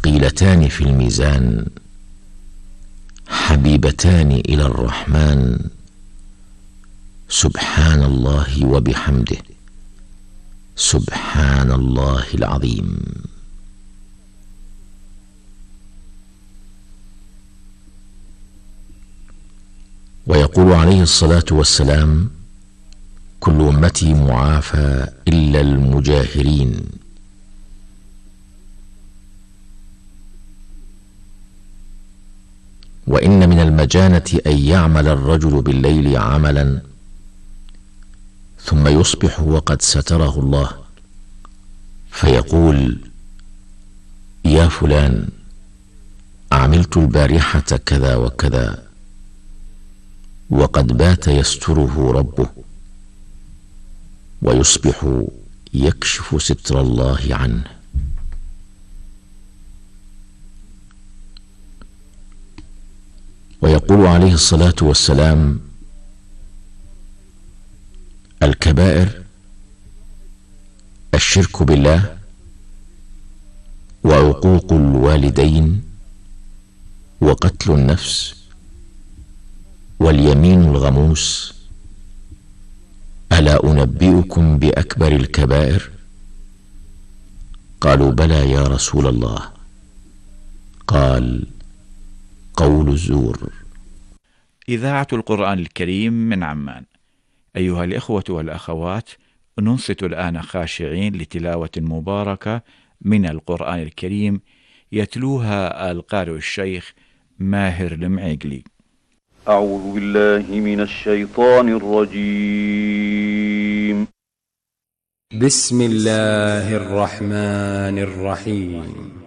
ثقيلتان في الميزان حبيبتان إلى الرحمن سبحان الله وبحمده سبحان الله العظيم. ويقول عليه الصلاة والسلام: كل أمتي معافى إلا المجاهرين. وإن من المجانة أن يعمل الرجل بالليل عملا ثم يصبح وقد ستره الله فيقول: يا فلان، عملت البارحة كذا وكذا، وقد بات يستره ربه، ويصبح يكشف ستر الله عنه. ويقول عليه الصلاة والسلام: الكبائر الشرك بالله، وعقوق الوالدين، وقتل النفس، واليمين الغموس. ألا أنبئكم بأكبر الكبائر؟ قالوا: بلى يا رسول الله. قال: قول الزور. إذاعة القرآن الكريم من عمان. أيها الإخوة والأخوات، ننصت الآن خاشعين لتلاوة مباركة من القرآن الكريم يتلوها القارئ الشيخ ماهر المعيقلي. أعوذ بالله من الشيطان الرجيم. بسم الله الرحمن الرحيم.